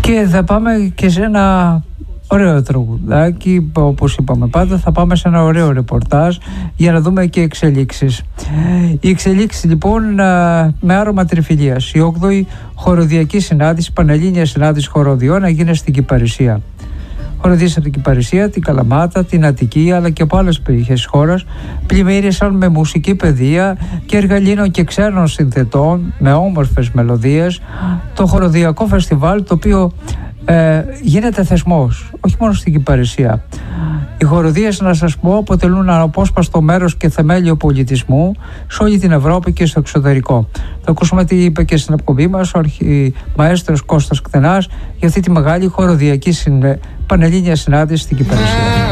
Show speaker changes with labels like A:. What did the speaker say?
A: Και θα πάμε και σε ένα ωραίο τραγουδάκι, όπως είπαμε πάντα, θα πάμε σε ένα ωραίο ρεπορτάζ για να δούμε και εξελίξεις. Οι εξελίξεις λοιπόν με άρωμα τριφυλίας. Η 8η χοροδιακή συνάντηση, πανελλήνια συνάντηση χοροδιών, έγινε στην Κυπαρισία. Χοροδίες από την Κυπαρισία, την Καλαμάτα, την Αττική αλλά και από άλλες περιοχές της χώρας πλημμύρισαν με μουσική παιδεία και εργαλείων και ξένων συνθετών με όμορφες μελωδίες το χοροδιακό φεστιβάλ, το οποίο γίνεται θεσμός όχι μόνο στην Κυπαρισία. Οι χοροδίες, να σας πω, αποτελούν αναπόσπαστο μέρος και θεμέλιο πολιτισμού σε όλη την Ευρώπη και στο εξωτερικό. Θα ακούσουμε τι είπε και στην εκπομπή μας ο αρχιμαέστρος Κώστας Κθενάς για αυτή τη μεγάλη χοροδιακή πανελλήνια συνάντηση στην Κυπαρισία.